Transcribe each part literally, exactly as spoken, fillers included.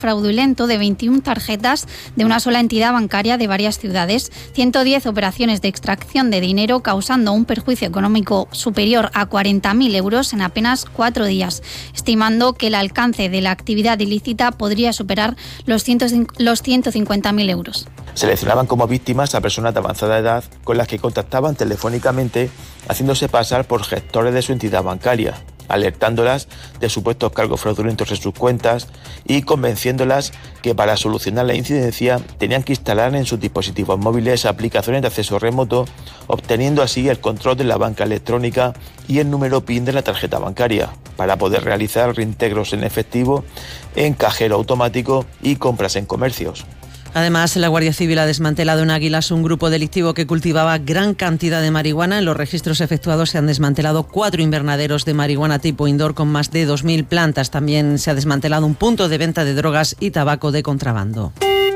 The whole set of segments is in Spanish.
fraudulento de veintiuna tarjetas de una sola entidad bancaria de varias ciudades, ciento diez operaciones de extracción de dinero causando un perjuicio económico superior a cuarenta mil euros en apenas cuatro días, estimando que el alcance de la actividad ilícita podría superar los, los ciento cincuenta mil euros. Seleccionaban como víctimas a personas de avanzada edad con las que contactaban telefónicamente haciéndose pasar por gestores de su entidad bancaria, alertándolas de supuestos cargos fraudulentos en sus cuentas y convenciéndolas que para solucionar la incidencia tenían que instalar en sus dispositivos móviles aplicaciones de acceso remoto, obteniendo así el control de la banca electrónica y el número PIN de la tarjeta bancaria, para poder realizar reintegros en efectivo en cajero automático y compras en comercios. Además, la Guardia Civil ha desmantelado en Águilas un grupo delictivo que cultivaba gran cantidad de marihuana. En los registros efectuados se han desmantelado cuatro invernaderos de marihuana tipo indoor con más de dos mil plantas. También se ha desmantelado un punto de venta de drogas y tabaco de contrabando.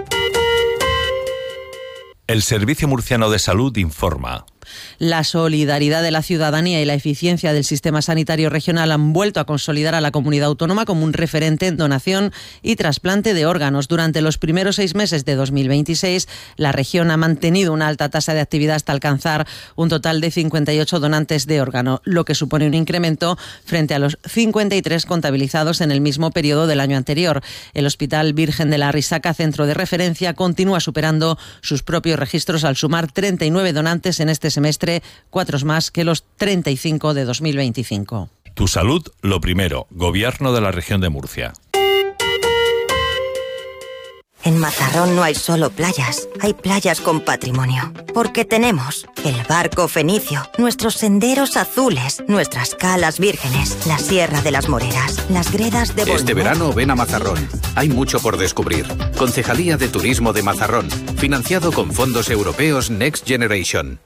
El Servicio Murciano de Salud informa. La solidaridad de la ciudadanía y la eficiencia del sistema sanitario regional han vuelto a consolidar a la comunidad autónoma como un referente en donación y trasplante de órganos. Durante los primeros seis meses de dos mil veintiséis, la región ha mantenido una alta tasa de actividad hasta alcanzar un total de cincuenta y ocho donantes de órgano, lo que supone un incremento frente a los cincuenta y tres contabilizados en el mismo periodo del año anterior. El Hospital Virgen de la Risaca, centro de referencia, continúa superando sus propios registros al sumar treinta y nueve donantes en este semestre, cuatro más que los treinta y cinco de dos mil veinticinco. Tu salud, lo primero. Gobierno de la Región de Murcia. En Mazarrón no hay solo playas, hay playas con patrimonio. Porque tenemos el barco fenicio, nuestros senderos azules, nuestras calas vírgenes, la Sierra de las Moreras, las gredas de Bolívar. Este verano ven a Mazarrón. Hay mucho por descubrir. Concejalía de Turismo de Mazarrón, financiado con fondos europeos Next Generation.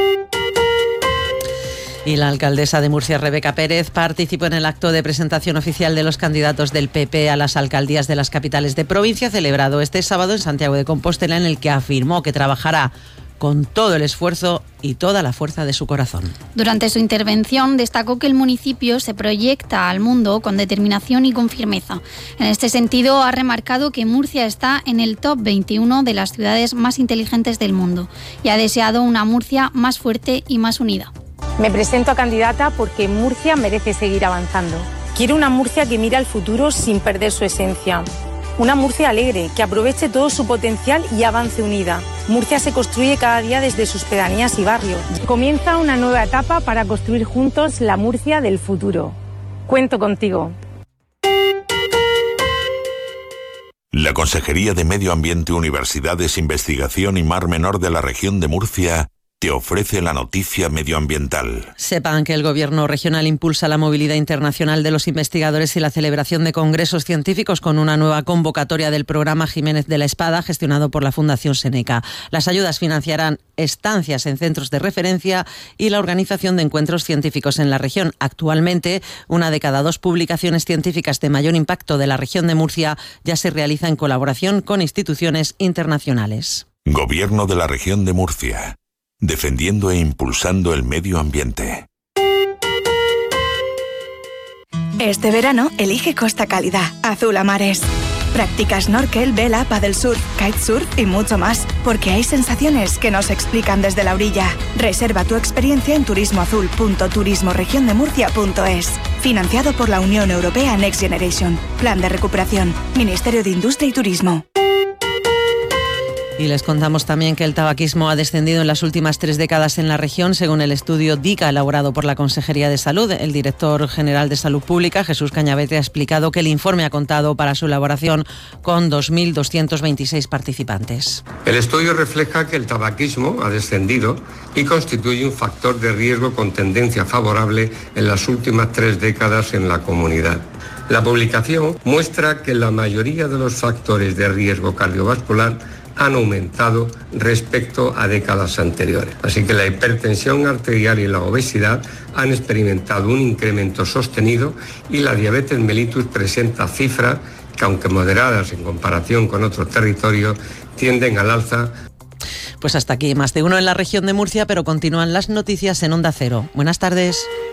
Y la alcaldesa de Murcia, Rebeca Pérez, participó en el acto de presentación oficial de los candidatos del P P a las alcaldías de las capitales de provincia, celebrado este sábado en Santiago de Compostela, en el que afirmó que trabajará con todo el esfuerzo y toda la fuerza de su corazón. Durante su intervención destacó que el municipio se proyecta al mundo con determinación y con firmeza. En este sentido, ha remarcado que Murcia está en el top veintiuno de las ciudades más inteligentes del mundo y ha deseado una Murcia más fuerte y más unida. Me presento a candidata porque Murcia merece seguir avanzando. Quiero una Murcia que mire al futuro sin perder su esencia. Una Murcia alegre, que aproveche todo su potencial y avance unida. Murcia se construye cada día desde sus pedanías y barrios. Comienza una nueva etapa para construir juntos la Murcia del futuro. Cuento contigo. La Consejería de Medio Ambiente, Universidades, Investigación y Mar Menor de la Región de Murcia te ofrece la noticia medioambiental. Sepan que el Gobierno regional impulsa la movilidad internacional de los investigadores y la celebración de congresos científicos con una nueva convocatoria del programa Jiménez de la Espada, gestionado por la Fundación Seneca. Las ayudas financiarán estancias en centros de referencia y la organización de encuentros científicos en la región. Actualmente, una de cada dos publicaciones científicas de mayor impacto de la región de Murcia ya se realiza en colaboración con instituciones internacionales. Gobierno de la Región de Murcia. Defendiendo e impulsando el medio ambiente. Este verano elige Costa Cálida, azul a mares. Practica snorkel, vela, paddle surf, kitesurf y mucho más, porque hay sensaciones que no se explican desde la orilla. Reserva tu experiencia en turismoazul punto turismo región de murcia punto es. Financiado por la Unión Europea Next Generation. Plan de recuperación. Ministerio de Industria y Turismo. Y les contamos también que el tabaquismo ha descendido en las últimas tres décadas en la región, según el estudio D I C A elaborado por la Consejería de Salud. El director general de Salud Pública, Jesús Cañavete, ha explicado que el informe ha contado para su elaboración con dos mil doscientos veintiséis participantes. El estudio refleja que el tabaquismo ha descendido y constituye un factor de riesgo con tendencia favorable en las últimas tres décadas en la comunidad. La publicación muestra que la mayoría de los factores de riesgo cardiovascular han aumentado respecto a décadas anteriores. Así que la hipertensión arterial y la obesidad han experimentado un incremento sostenido y la diabetes mellitus presenta cifras que, aunque moderadas en comparación con otros territorios, tienden al alza. Pues hasta aquí, más de uno en la región de Murcia, pero continúan las noticias en Onda Cero. Buenas tardes.